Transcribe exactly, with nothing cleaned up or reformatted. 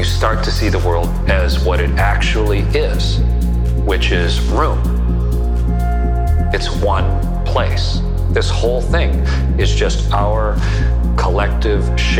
start to see the world as what it actually is, which is room. It's one place. This whole thing is just our collective shared